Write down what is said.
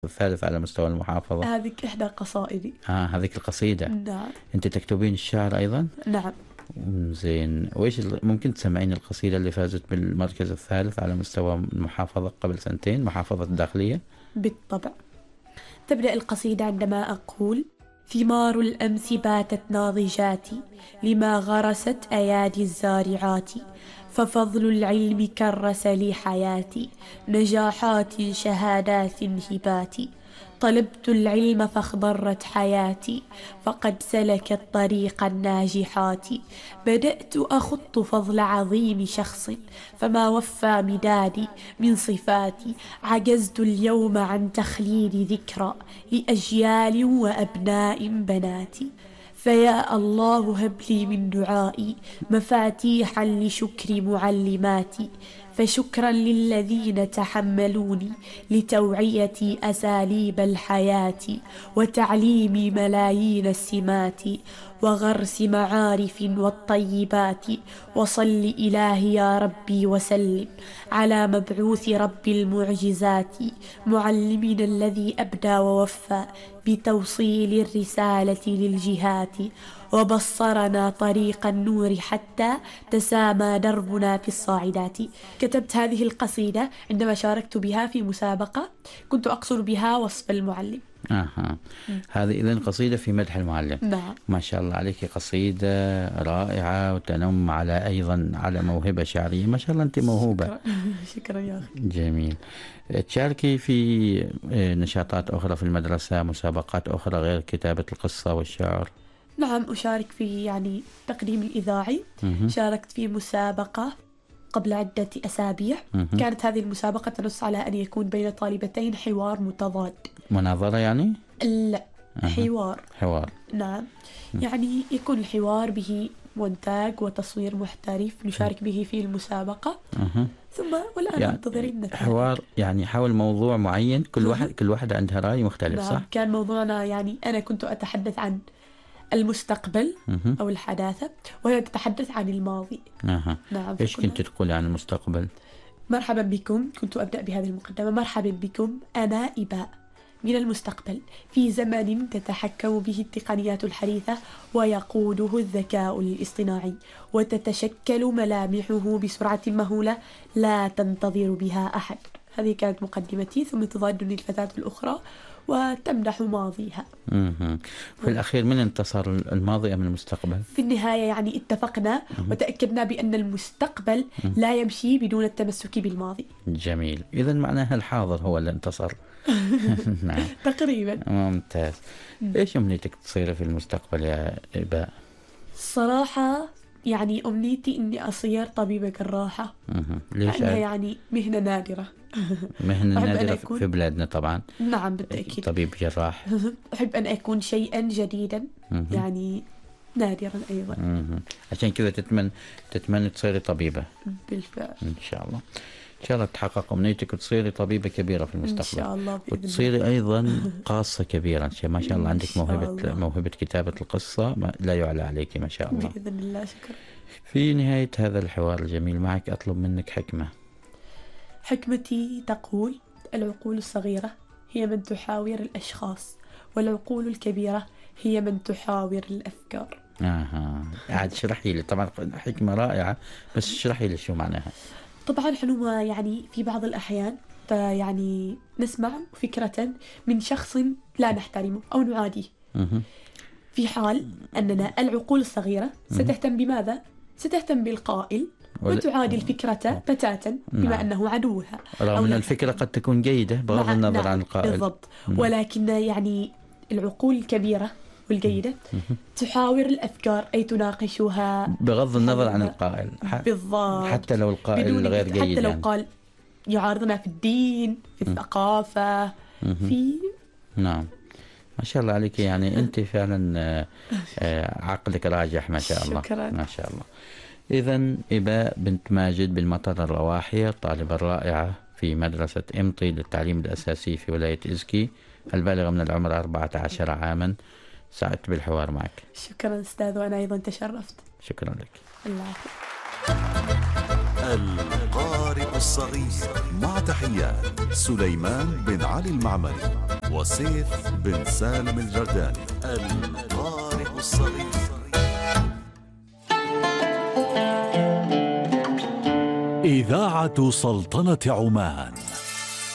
الثالث على مستوى المحافظة. هذه إحدى قصائدي. هذيك القصيدة. نعم. أنت تكتبين الشعر أيضا؟ نعم. زين. وإيش ممكن تسمعين القصيدة اللي فازت بالمركز الثالث على مستوى المحافظة قبل سنتين، محافظة الداخلية؟ بالطبع. تبدأ القصيدة عندما أقول: ثمار الأمس باتت ناضجات لما غرست أيادي الزارعات، ففضل العلم كرس لي حياتي، نجاحات شهادات هبات. طلبت العلم فاخضرت حياتي، فقد سلكت طريق الناجحات. بدأت أخط فضل عظيم شخص، فما وفى مدادي من صفاتي. عجزت اليوم عن تخليد ذكرى لأجيال وأبناء بناتي. فيا الله هب لي من دعائي مفاتيحا لشكر معلماتي. فشكرا للذين تحملوني لتوعية أساليب الحياة، وتعليم ملايين السمات، وغرس معارف والطيبات. وصل إلهي يا ربي وسلم على مبعوث رب المعجزات، معلمنا الذي أبدى ووفى بتوصيل الرسالة للجهات، وبصرنا طريق النور حتى تسامى دربنا في الصاعدات. كتبت هذه القصيدة عندما شاركت بها في مسابقة كنت أقصد بها وصف المعلم. هذه إذن قصيدة في مدح المعلم. نعم. ما شاء الله عليك، قصيدة رائعة وتنم على أيضا على موهبة شعرية. ما شاء الله أنت موهوبة. شكرا يا أخي. جميل. تشاركي في نشاطات أخرى في المدرسة، مسابقات أخرى غير كتابة القصة والشعر؟ نعم، أشارك في تقديم الإذاعي. شاركت في مسابقة قبل عدة أسابيع. كانت هذه المسابقة تنص على أن يكون بين طالبتين حوار متضاد. مناظرة يعني؟ لا، حوار. نعم. يعني يكون الحوار به مونتاج وتصوير محترف نشارك به في المسابقة. ثم والآن أنتظر النتائج. حوار يعني حول موضوع معين، كل واحد عندها رأي مختلف. نعم. صح؟ كان موضوعنا أنا كنت أتحدث عن المستقبل أو الحداثة، وهي تتحدث عن الماضي. نعم. إيش كنت تقول عن المستقبل؟ مرحبا بكم، كنت أبدأ بهذه المقدمة: مرحبا بكم، أنا إباء من المستقبل، في زمن تتحكم به التقنيات الحديثة ويقوده الذكاء الاصطناعي، وتتشكل ملامحه بسرعة مهولة لا تنتظر بها أحد. هذه كانت مقدمتي، ثم تضادني الفتاة الأخرى وتمدح ماضيها. في الأخير من انتصر، الماضي أم المستقبل؟ في النهاية اتفقنا وتأكدنا بأن المستقبل لا يمشي بدون التمسك بالماضي. جميل. إذن معناها الحاضر هو اللي انتصر. نعم. تقريبا. ممتاز. إيش أمنيتك تصير في المستقبل يا إباء؟ الصراحة أمنيتي إني أصير طبيبة جراحة. ليش؟ لأنها مهنة نادرة. مهنة نادرة في بلادنا طبعا. نعم بالتأكيد. طبيب جراح. أحب أن أكون شيئا جديدا، نادرا أيضا. عشان كذا تتمنى تصيري طبيبة. بالفعل. إن شاء الله. إن شاء الله تحقق أمنيتك وتصيري طبيبة كبيرة في المستقبل. إن شاء الله. وتصيري أيضا قاصة كبيرة. ما شاء الله عندك موهبة كتابة القصة لا يعلى عليك. ما شاء الله. بإذن الله. شكرا. في نهاية هذا الحوار الجميل معك أطلب منك حكمة. حكمتي تقول: العقول الصغيرة هي من تحاور الأشخاص، والعقول الكبيرة هي من تحاور الأفكار. عاد اشرحي لي. طبعا حكمة رائعة، بس اشرحي لي شو معناها. طبعا حنوما في بعض الأحيان نسمع فكرة من شخص لا نحترمه أو نعاديه، في حال أننا العقول الصغيرة ستهتم بماذا؟ ستهتم بالقائل وتعادي الفكرة بتاتا بما أنه عدوها، رغم أن الفكرة قد تكون جيدة بغض النظر عن القائل. بالضبط. ولكن العقول الكبيرة والجيدة تحاور الأفكار، أي تناقشها بغض النظر عن القائل. بالضبط. حتى لو القائل غير جيد، حتى لو قال يعارضنا في الدين، في الثقافة، في نعم. ما شاء الله عليك. أنت فعلا عقلك راجح. ما شاء الله. شكرا. ما شاء الله. إذن إباء بنت ماجد بالمطر الرواحية، الطالبة الرائعة في مدرسة إمطي للتعليم الأساسي في ولاية إزكي، البالغة من العمر 14 عاما. سعدت بالحوار معك. شكرا أستاذ، وأنا أيضا تشرفت. شكرا لك. الله يعافيك. القارئ الصغير. مع تحيات سليمان بن علي المعمري وسيف بن سالم الجرداني. القارئ الصغير. إذاعة سلطنة عمان.